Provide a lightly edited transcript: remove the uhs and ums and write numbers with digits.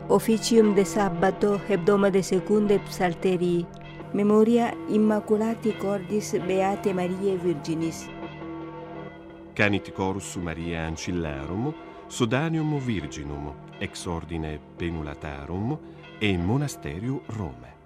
Officium de Sabbato hebdomade secunde psalterii. Memoria Immaculati Cordis Beate Mariae Virginis. Canit chorus Mariae Ancillarum, Sodanium Virginum, ex ordine Penulatarum e Monasterio Rome.